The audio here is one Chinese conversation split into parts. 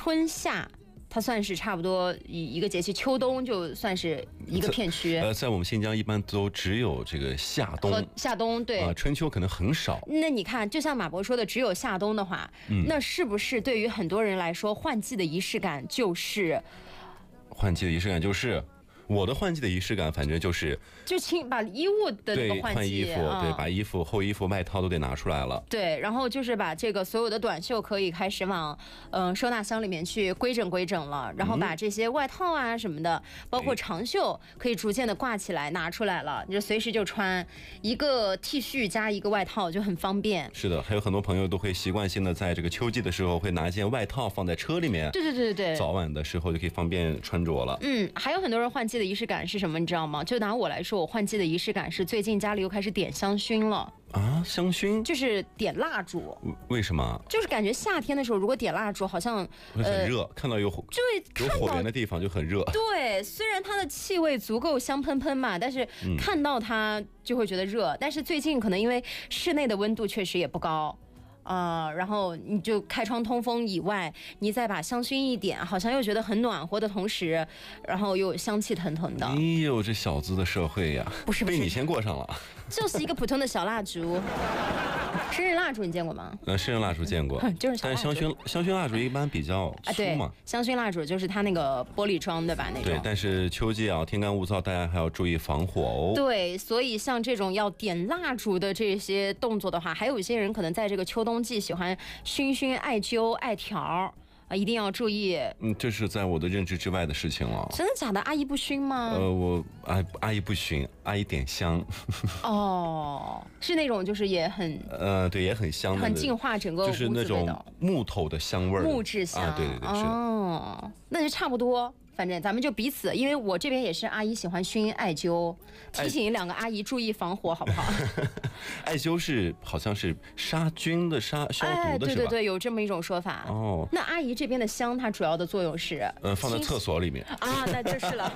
春夏。它算是差不多一个节气，秋冬就算是一个片区。 在我们新疆一般都只有这个夏冬和夏冬，对春秋可能很少。 那你看，就像马博说的，只有夏冬的话，那是不是对于很多人来说，换季的仪式感就是我的换季的仪式感，反正就把衣物的那个换衣服，对，把衣服、厚衣服、外套都得拿出来了。 对，然后就是把这个所有的短袖可以开始往收纳箱里面去规整了，然后把这些外套啊什么的，包括长袖可以逐渐的挂起来拿出来了，你就随时就穿一个 T 恤加一个外套就很方便。 是的，还有很多朋友都会习惯性的在这个秋季的时候会拿一件外套放在车里面， 对， 早晚的时候就可以方便穿着了。 还有很多人换季的仪式感是什么，你知道吗？就拿我来说，我换季的仪式感是最近家里又开始点香薰了。 啊，香薰就是点蜡烛。 为什么？ 就是感觉夏天的时候，如果点蜡烛，好像会很热，看到有火源的地方就很热。 对，虽然它的气味足够香喷喷嘛，但是看到它就会觉得热。但是最近可能因为室内的温度确实也不高。然后你就开窗通风以外，你再把香薰一点，好像又觉得很暖和的同时，然后又香气腾腾的。 哎呦，这小资的社会呀， 不是被你先过上了。 就是一个普通的小蜡烛。生日蜡烛你见过吗？ 生日蜡烛见过， 就是小蜡烛。 但是香薰蜡烛一般比较粗嘛。 对，香薰蜡烛就是它那个玻璃装的吧那种。 对，但是秋季啊，天干物燥，大家还要注意防火哦。 对，所以像这种要点蜡烛的这些动作的话，还有一些人可能在这个秋冬季喜欢熏艾灸、艾条。一定要注意。 这是在我的认知之外的事情了。 真的假的？阿姨不熏吗？ 阿姨不熏，阿姨点香。 哦，是那种就是也很对，也很香的， 很净化整个屋子就是那种木头的香味儿， 木质香。 对，是的。 那就差不多。反正咱们就彼此，因为我这边也是阿姨喜欢熏艾灸，提醒两个阿姨注意防火，好不好？ 艾灸好像是杀菌的、消毒的，是吧？ 对，有这么一种说法。 哦， 那阿姨这边的香，它主要的作用是放在厕所里面啊，那就是了。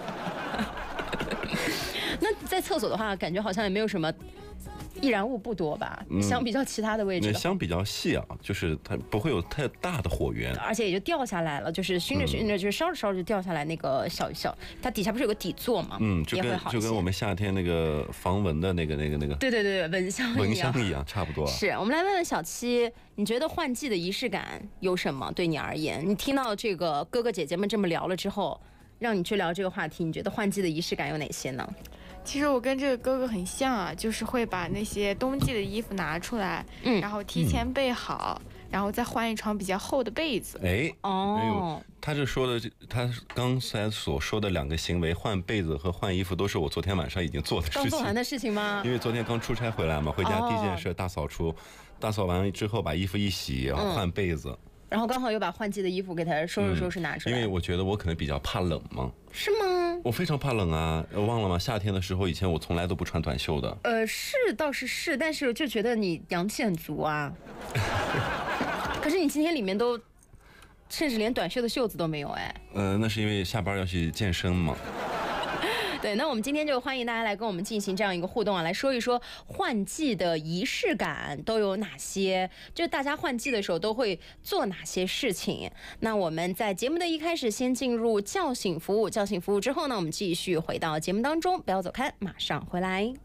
那在厕所的话，感觉好像也没有什么易燃物不多吧？香比较其他的位置， 香比较细啊，就是它不会有太大的火源， 而且也就掉下来了，就是熏着就是烧着就掉下来那个小，它底下不是有个底座吗？ 就跟我们夏天那个防蚊的那个， 对，蚊香一样，差不多。 是我们来问问小七，你觉得换季的仪式感有什么？对你而言，你听到这个哥哥姐姐们这么聊了之后，让你去聊这个话题，你觉得换季的仪式感有哪些呢？ 其实我跟这个哥哥很像啊，就是会把那些冬季的衣服拿出来，然后提前备好，然后再换一床比较厚的被子。 他这说的，他刚才所说的两个行为，换被子和换衣服，都是我昨天晚上已经做的事情。 刚做完的事情吗？ 因为昨天刚出差回来嘛，回家第一件事大扫除，大扫完之后把衣服一洗，然后换被子。 然后刚好又把换季的衣服给他收拾拿出来。 因为我觉得我可能比较怕冷嘛。 是吗？ 我非常怕冷啊！忘了吗？夏天的时候，以前我从来都不穿短袖的。 倒是，但是就觉得你阳气很足啊。可是你今天里面都，甚至连短袖的袖子都没有哎。 那是因为下班要去健身嘛。 对，那我们今天就欢迎大家来跟我们进行这样一个互动啊，来说一说换季的仪式感都有哪些，就大家换季的时候都会做哪些事情。那我们在节目的一开始先进入叫醒服务，叫醒服务之后呢，我们继续回到节目当中，不要走开，马上回来。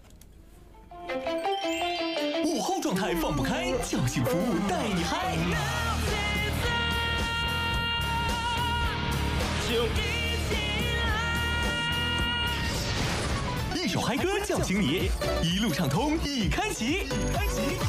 午后状态放不开，叫醒服务带你嗨。一首嗨歌叫醒你，一路畅通一开启。